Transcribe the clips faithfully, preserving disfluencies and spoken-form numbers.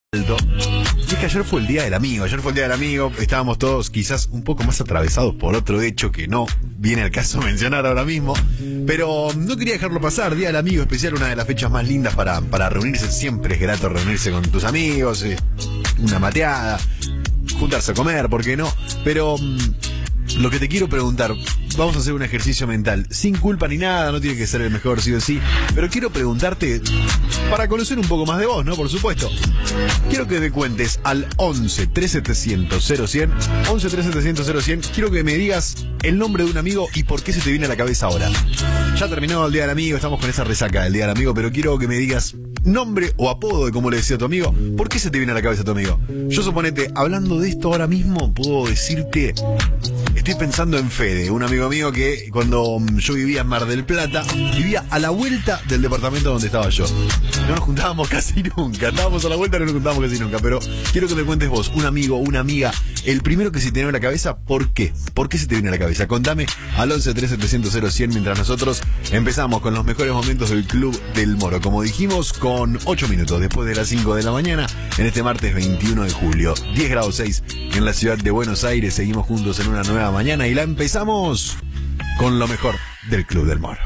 Y es que ayer fue el día del amigo, ayer fue el día del amigo, estábamos todos quizás un poco más atravesados por otro hecho que no viene al caso mencionar ahora mismo, pero no quería dejarlo pasar. Día del amigo especial, una de las fechas más lindas para, para reunirse. Siempre es grato reunirse con tus amigos, eh, una mateada, juntarse a comer, ¿por qué no? Pero lo que te quiero preguntar, vamos a hacer un ejercicio mental, sin culpa ni nada, no tiene que ser el mejor sí o sí, pero quiero preguntarte, para conocer un poco más de vos, ¿no? Por supuesto. Quiero que me cuentes al once, tres setecientos, cero cien, once, tres setecientos, cero cien, quiero que me digas el nombre de un amigo y por qué se te viene a la cabeza ahora. Ya terminó el día del amigo, estamos con esa resaca del día del amigo, pero quiero que me digas nombre o apodo de cómo le decía a tu amigo, ¿por qué se te viene a la cabeza tu amigo? Yo suponete, hablando de esto ahora mismo, puedo decirte, estoy pensando en Fede, un amigo mío que cuando yo vivía en Mar del Plata, vivía a la vuelta del departamento donde estaba yo. No nos juntábamos casi nunca, estábamos a la vuelta, no nos juntábamos casi nunca, pero quiero que me cuentes vos, un amigo, una amiga, el primero que se te viene a la cabeza, ¿por qué? ¿Por qué se te viene a la cabeza? Contame al once, tres setecientos, cero cien, mientras nosotros empezamos con los mejores momentos del Club del Moro, como dijimos, con ocho minutos después de las cinco de la mañana, en este martes veintiuno de julio, diez grados seis en la ciudad de Buenos Aires. Seguimos juntos en una nueva mañana y la empezamos con lo mejor del Club del Moro.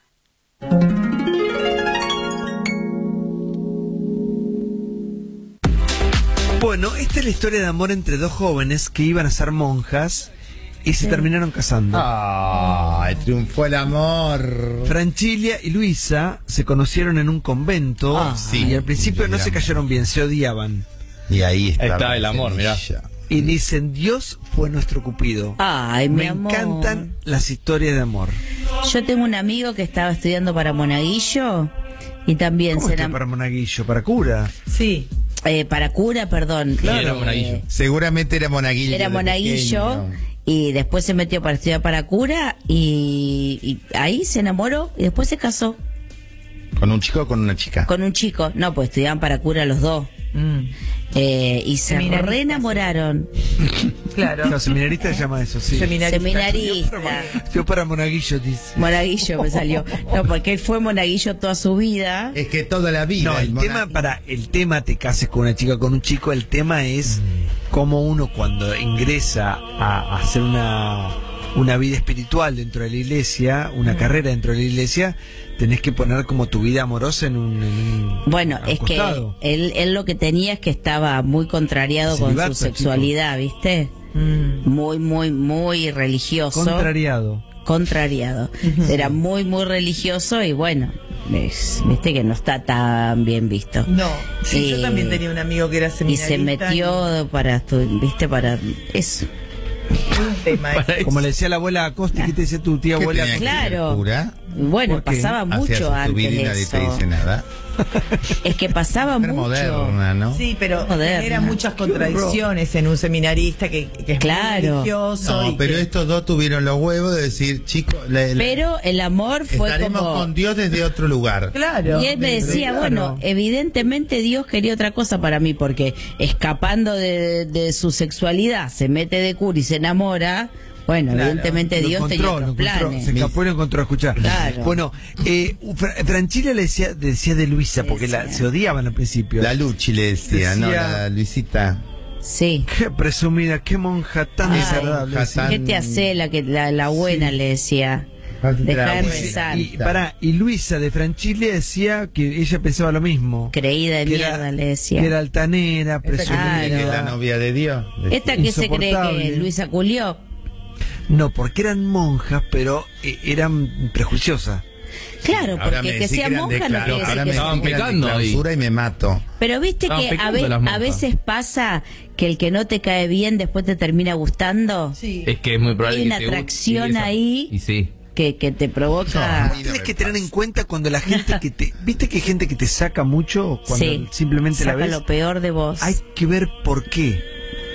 Bueno, esta es la historia de amor entre dos jóvenes que iban a ser monjas y se Sí. terminaron casando. ¡Ay, triunfó el amor! Francilia y Luisa se conocieron en un convento Ah, sí. y al principio no se cayeron bien, se odiaban. Y ahí está, Está el amor, mirá. Y dicen, Dios fue nuestro Cupido. Ay, mi Me amor. encantan las historias de amor. Yo tengo un amigo que estaba estudiando para monaguillo y también ¿Cómo se está enam- para monaguillo? ¿Para cura? Sí, eh, para cura, perdón. Claro. Eh, Era monaguillo. Seguramente era monaguillo. Era de monaguillo pequeño. y después se metió para estudiar para cura y, y ahí se enamoró y después se casó ¿Con un chico o con una chica? con un chico. No, pues estudiaban para cura los dos. Eh, y se Seminaristas. re enamoraron. Claro. No, seminarista se llama eso, sí. Seminarista. Seminarista. Estudió para monaguillo, dice. Monaguillo me salió. No, porque él fue monaguillo toda su vida. Es que toda la vida. No, el mona- tema para el tema te cases con una chica o con un chico, el tema es cómo uno cuando ingresa a, a hacer una una vida espiritual dentro de la iglesia, una carrera dentro de la iglesia, tenés que poner como tu vida amorosa en un, en un Bueno, al es que costado. él, él lo que tenía es que estaba muy contrariado con Celibato, su sexualidad, ¿viste? Mm. Muy, muy, muy religioso. Contrariado. contrariado. Era muy, muy religioso y bueno, es- viste que no está tan bien visto. No, sí, yo Eh, también tenía un amigo que era Y seminarista. se metió para, estu- viste, para eso. y un tema Para ese. Como le decía la abuela Acosta, ¿qué te decía tu tía ¿Qué abuela tenía Acosta? que ver, Claro. cura? Bueno, ¿Por qué? pasaba mucho Hacías tu antes vida y nadie eso. te dice nada. Es que pasaba Era mucho. moderna, ¿no? Sí, pero Moderna. genera muchas contradicciones en un seminarista que, que es Claro. muy religioso. No, y pero que- estos dos tuvieron los huevos de decir, chicos, la- la- Pero el amor fue estaremos como... con Dios desde otro lugar. Claro. Y él me decía, claro. bueno, evidentemente Dios quería otra cosa para mí, porque escapando de, de su sexualidad, se mete de cura y se enamora. Bueno, Claro. evidentemente Lo Dios tenía encontró, otros lo encontró, planes. se escapó y lo encontró a escuchar. Claro. Bueno, eh, Fra- Francila le decía, decía de Luisa, porque la- Decía. se odiaban al principio. La Luchi le decía, no, Decía- la Luisita. Sí. Qué presumida, qué monja tan Ay, desagradable. monja decía. tan- ¿Qué te hace la que la, la buena? Le decía. Deja de rezar. Y, pará, y Luisa de Francilia decía que ella pensaba lo mismo. Creída de Que mierda, era- le decía. Que era altanera, presumida. Que es la novia de Dios. ¿Esta que se cree insoportable. que Luisa culió? No, porque eran monjas, pero eh, eran prejuiciosas. Claro, Ahora porque me que decís sea eran de monja no claro, quiere ahora decir me que decís sea estaban que eran de pecando ahí. clausura y me mato. Pero viste Estaban que a, pecando ve- las a monjas. veces pasa que el que no te cae bien después te termina gustando. Sí. Es que es muy probable Hay que una te- atracción sí, esa- ahí. Y sí. Que, que te provoca. No, Tienes que tener en cuenta cuando la gente que te... ¿Viste que hay gente que te saca mucho cuando Sí, simplemente la saca ves? lo peor de vos. Hay que ver por qué.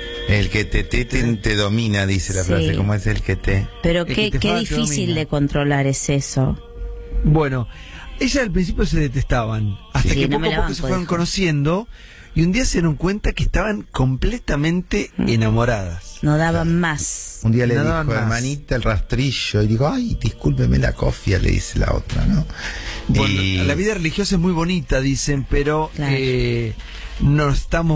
El que te, te, te, te domina, dice la Sí. frase. ¿Cómo es el que te...? Pero El qué, que te qué fala te difícil domina. de controlar es eso. Bueno, ellas al principio se detestaban, hasta Sí, que no me poco la a poco banco, se fueron dijo. conociendo y un día se dieron cuenta que estaban completamente enamoradas. No daban más. Un día le Nada dijo, más. hermanita, el rastrillo. Y digo, ay, discúlpeme la cofia, le dice la otra, ¿no? Bueno, Y- la vida religiosa es muy bonita, dicen, pero Claro. eh, no estamos